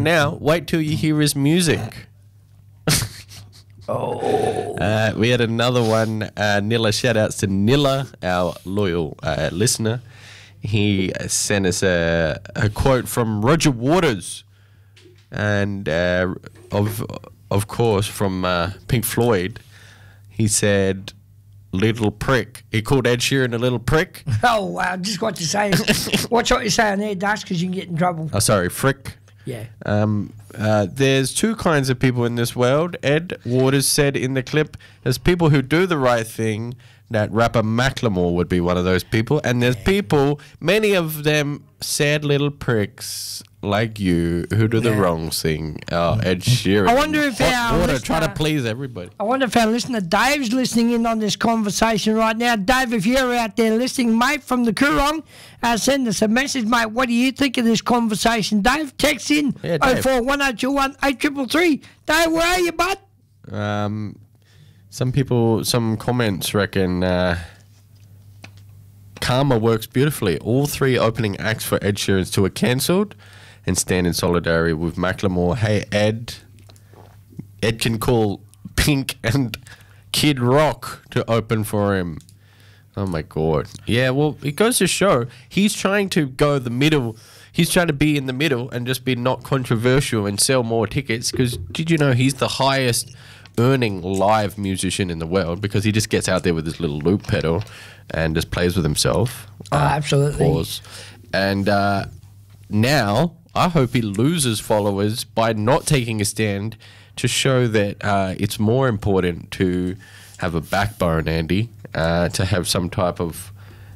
now, wait till you hear his music. We had another one. Nilla, shout outs to Nilla, our loyal listener. He sent us a quote from Roger Waters, and of course from Pink Floyd. He said, "Little prick." He called Ed Sheeran a little prick. Oh, wow. Just what you're saying. Watch what you say on there, Dash, because you can get in trouble. Oh, sorry, frick. Yeah. There's two kinds of people in this world. Ed Waters said in the clip, there's people who do the right thing. That rapper Macklemore would be one of those people. And there's people, many of them sad little pricks like you, who do the wrong thing. Oh, Ed Sheeran. I wonder if our water, listener, trying to please everybody. I wonder if our listener Dave's listening in on this conversation right now. Dave, if you're out there listening, mate, from the Coorong, send us a message, mate. What do you think of this conversation? Dave, text in 041021 8333. Dave, where are you, bud? Some comments reckon karma works beautifully. All three opening acts for Ed Sheeran's tour cancelled and stand in solidarity with Macklemore. Hey, Ed can call Pink and Kid Rock to open for him. Oh, my God. Yeah, well, it goes to show he's trying to go the middle. He's trying to be in the middle and just be not controversial and sell more tickets, because did you know he's the highest earning live musician in the world, because he just gets out there with his little loop pedal and just plays with himself. Absolutely. Pause. And now I hope he loses followers by not taking a stand, to show that it's more important to have a backbone, Andy, to have some type of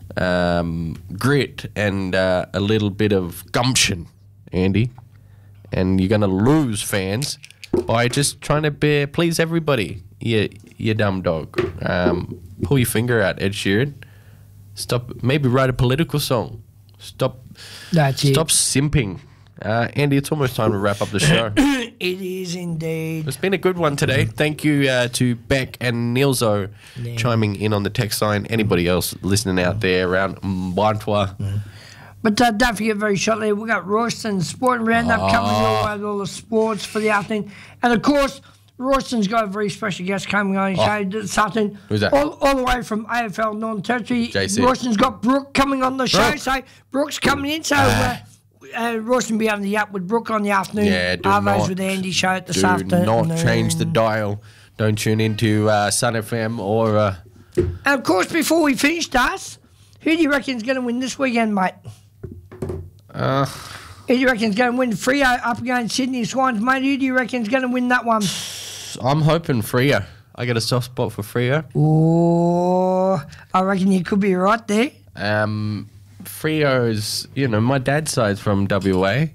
grit and a little bit of gumption, Andy. And you're going to lose fans by just trying to please everybody. You dumb dog. Pull your finger out, Ed Sheeran. Stop. Maybe write a political song. Stop. That's it. Stop simping. Andy, it's almost time to wrap up the show. It is indeed. It's been a good one today. Thank you to Beck and Nilzo chiming in on the text line. Anybody else listening out there around Mbantua? But don't forget, very shortly, we've got Royston's Sporting Roundup coming your way with all the sports for the afternoon. And, of course, Royston's got a very special guest coming on his show this afternoon. Who's that? All the way from AFL Northern Territory. JC. Royston's got Brooke coming on the show. Brooke. So Brooke's coming in. So Royston will be having the up with Brooke on the afternoon. Yeah, do Arvo's not. with Andy show at this Do afternoon. not change the dial. Don't tune into Sun FM or... And, of course, before we finish, Das, who do you reckon's going to win this weekend, mate? Who do you reckon's going to win? Freo up against Sydney Swans, mate. Who do you reckon's going to win that one? I'm hoping Freo. I got a soft spot for Freo. Oh, I reckon you could be right there. Freo's, my dad's side's from WA.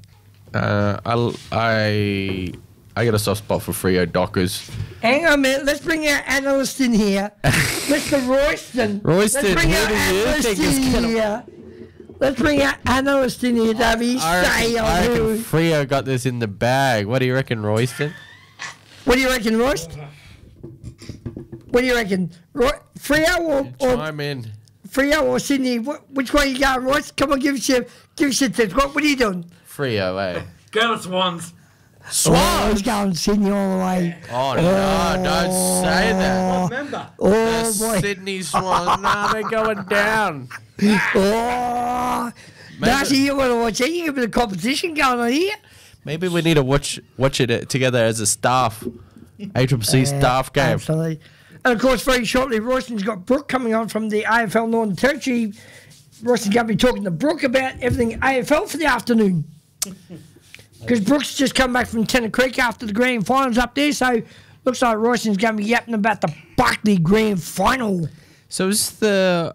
I got a soft spot for Freo Dockers. Hang on a minute. Let's bring our analyst in here. Mr. Royston. Royston, Let's bring who our do you analyst think is in gonna- here. Let's bring our analyst in here, Davey. Say I on reckon who. Freo got this in the bag. What do you reckon, Royston? What do you reckon, Royst? What do you reckon? Freo or Chime in. Freo or Sydney? Which way you going, Royst? Come on, give us your tips. What are you doing? Freo, eh? Go to Swans. Oh, he's going Sydney all the way. Oh, no, don't say that. Remember. Oh, The boy. Sydney Swans, no, they're going down. Oh. Darcy, you want to watch it? You got a bit of competition going on here. Maybe we need to watch it together as a staff. ACCC staff game. Absolutely. And, of course, very shortly, Royston's got Brooke coming on from the AFL Northern Territory. Royston's going to be talking to Brooke about everything AFL for the afternoon. Because Brooke's just come back from Tennant Creek after the grand finals up there, so looks like Royston's going to be yapping about the Buckley grand final. So is the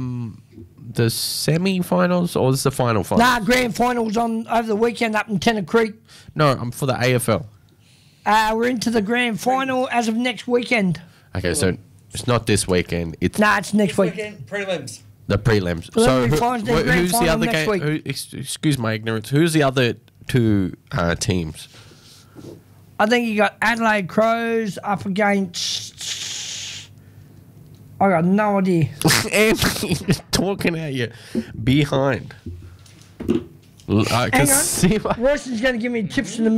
semi-finals or is the final? Nah, grand finals on over the weekend up in Tennant Creek. No, I'm for the AFL. We're into the grand final as of next weekend. Okay, so it's not this weekend. It's It's next week. Weekend prelims. the prelims. Preliminary finals, then grand who's the final other next game? week. Excuse my ignorance. Who's the other two teams? I think you got Adelaide Crows up against... I got no idea. Andy, you're talking out your behind. I can Hang on. see why. Royston's going to give me tips in the